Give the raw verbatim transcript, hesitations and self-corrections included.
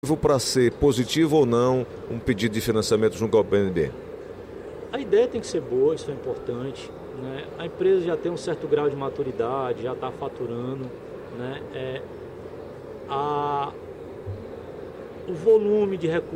para ser positivo ou não um pedido de financiamento junto ao B N D? A ideia tem que ser boa, isso é importante, né? A empresa já tem um certo grau de maturidade, já está faturando, né? É, a, o volume de recursos